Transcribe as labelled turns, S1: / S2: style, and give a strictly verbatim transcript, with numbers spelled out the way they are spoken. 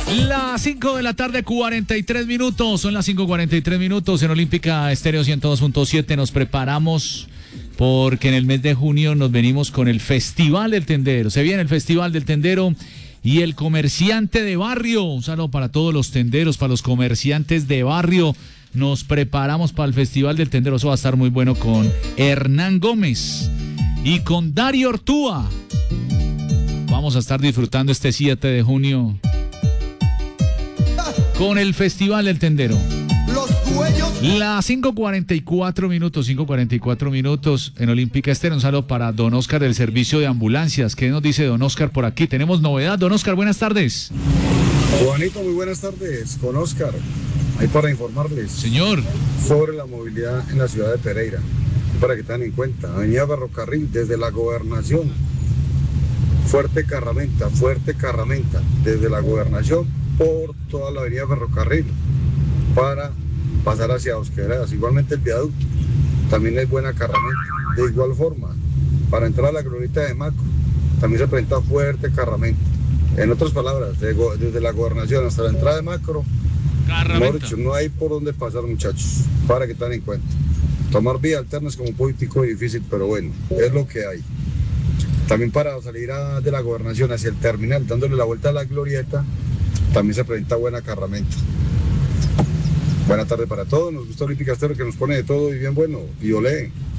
S1: Las cinco de la tarde, cuarenta y tres minutos. Son las cinco cuarenta y tres minutos en Olímpica Estéreo ciento dos punto siete. Nos preparamos porque en el mes de junio nos venimos con el Festival del Tendero. Se viene el Festival del Tendero y el comerciante de barrio. Un saludo para todos los tenderos, para los comerciantes de barrio. Nos preparamos para el Festival del Tendero. Eso va a estar muy bueno con Hernán Gómez y con Dario Ortúa. Vamos a estar disfrutando este siete de junio con el Festival del Tendero. Las cinco cuarenta y cuatro minutos, cinco cuarenta y cuatro minutos en Olímpica Estéreo. Un saludo para don Oscar del servicio de ambulancias. ¿Qué nos dice don Oscar por aquí? Tenemos novedad. Don Oscar, buenas tardes.
S2: Juanito, muy buenas tardes. Con Oscar, ahí para informarles.
S1: Señor.
S2: Sobre la movilidad en la ciudad de Pereira. Para que tengan en cuenta, avenida Ferrocarril desde la Gobernación, Fuerte Carramenta, Fuerte Carramenta, desde la Gobernación por toda la avenida Ferrocarril para pasar hacia Dos Quebradas. Igualmente el viaducto también es buena Carramenta. De igual forma, para entrar a la glorieta de Macro también se presenta Fuerte Carramenta. En otras palabras, de go- desde la Gobernación hasta la entrada de Macro, Dicho, no hay por dónde pasar, muchachos, para que tengan en cuenta. Tomar vía alterna es como un poquitico difícil, pero bueno, es lo que hay. También para salir a, de la Gobernación hacia el terminal, dándole la vuelta a la glorieta, también se presenta buena Carramenta. Buena tarde para todos, nos gusta Olímpica Estéreo, que nos pone de todo y bien bueno, y olé.